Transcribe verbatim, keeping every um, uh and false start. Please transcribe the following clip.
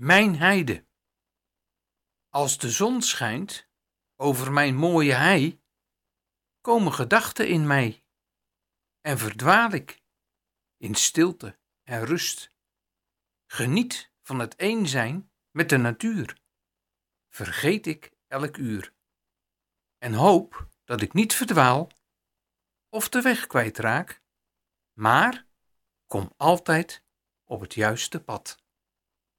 Mijn heide. Als de zon schijnt over mijn mooie hei, komen gedachten in mij en verdwaal ik in stilte en rust. Geniet van het één zijn met de natuur, vergeet ik elk uur en hoop dat ik niet verdwaal of de weg kwijtraak, maar kom altijd op het juiste pad.